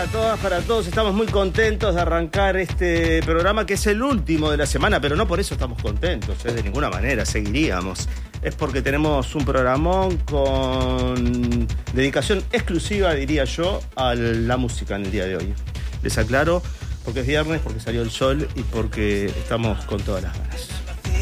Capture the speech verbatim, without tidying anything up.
para todas, para todos. Estamos muy contentos de arrancar este programa que es el último de la semana, pero no por eso estamos contentos, ¿eh? De ninguna manera, seguiríamos. Es porque tenemos un programón con dedicación exclusiva, diría yo, a la música en el día de hoy. Les aclaro, porque es viernes, porque salió el sol y porque estamos con todas las ganas.